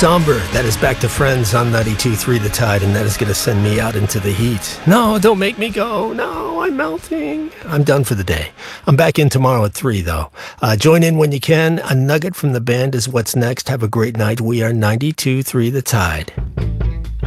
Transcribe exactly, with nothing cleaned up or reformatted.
somber. That is Back to Friends on ninety-two point three The Tide, and that is going to send me out into the heat. No, don't make me go. No, I'm melting. I'm done for the day. I'm back in tomorrow at three, though. Uh, join in when you can. A nugget from the band is what's next. Have a great night. We are ninety-two point three The Tide.